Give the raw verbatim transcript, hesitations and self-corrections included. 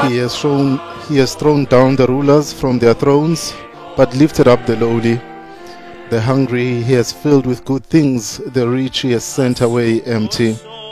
He has shown he has thrown down the rulers from their thrones, but lifted up the lowly. The hungry he has filled with good things, the rich he has sent away empty.